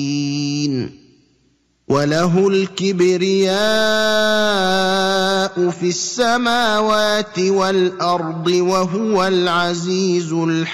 وَلَهُ الْكِبْرِيَاءُ فِي السَّمَاوَاتِ وَالْأَرْضِ ۖ وَهُوَ الْعَزِيزُ الْحَكِيمُ